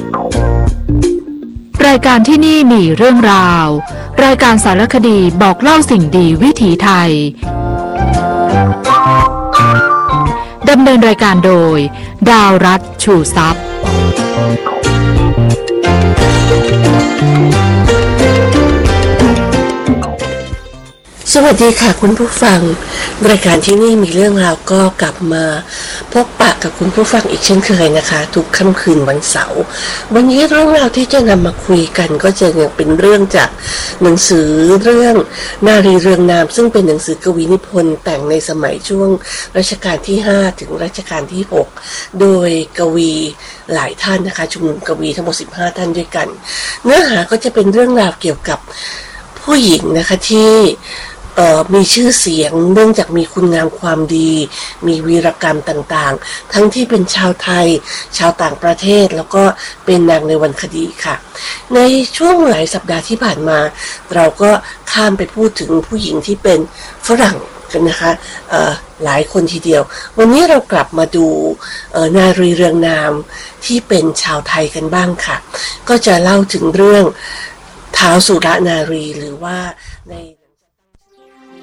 รายการที่นี่มีเรื่องราวรายการสารคดีบอกเล่าสิ่งดีวิถีไทยดำเนินรายการโดยดาวรัตน์ชูทรัพย์สวัสดีค่ะคุณผู้ฟังรายการที่นี่มีเรื่องราวก็กลับมาพบปะกับคุณผู้ฟังอีกเช่นเคยนะคะทุกค่ำคืนวันเสาร์วันนี้เรื่องราวที่จะนำมาคุยกันก็จะยังเป็นเรื่องจากหนังสือเรื่องนารีเรืองนามซึ่งเป็นหนังสือกวีนิพนธ์แต่งในสมัยช่วงรัชกาลที่5ถึงรัชกาลที่6โดยกวีหลายท่านนะคะชุมนุมกวีทั้งหมด15ท่านด้วยกันเนื้อหาก็จะเป็นเรื่องราวเกี่ยวกับผู้หญิงนะคะที่มีชื่อเสียงเนื่องจากมีคุณงามความดีมีวีรกรรมต่างๆทั้งที่เป็นชาวไทยชาวต่างประเทศแล้วก็เป็นนางในวรรณคดีค่ะในช่วงหลายสัปดาห์ที่ผ่านมาเราก็ข้ามไปพูดถึงผู้หญิงที่เป็นฝรั่งกันนะคะหลายคนทีเดียววันนี้เรากลับมาดูนารีเรืองนามที่เป็นชาวไทยกันบ้างค่ะก็จะเล่าถึงเรื่องท้าวสุรนารีหรือว่าใน